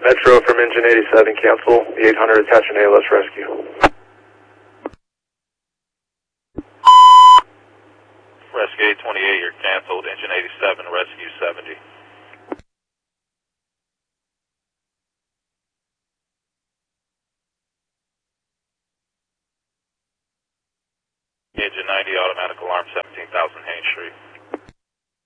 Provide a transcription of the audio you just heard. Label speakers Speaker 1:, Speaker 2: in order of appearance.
Speaker 1: Metro from engine 87, cancel. The 800 attach an ALS rescue.
Speaker 2: Rescue 828, you're canceled. Engine 87, rescue 70. Engine 90, automatic.